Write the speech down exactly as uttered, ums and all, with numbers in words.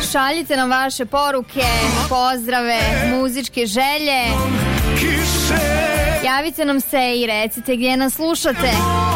šaljite nam vaše poruke, pozdrave, muzičke želje. Javite nam se i recite gdje nas slušate.